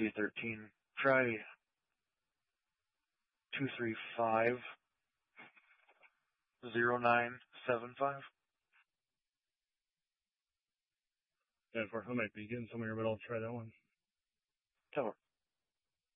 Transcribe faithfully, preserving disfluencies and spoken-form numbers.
thirteen. Try two three five zero nine seven five. Yeah, of course, I might be getting somewhere, but I'll try that one. Cover.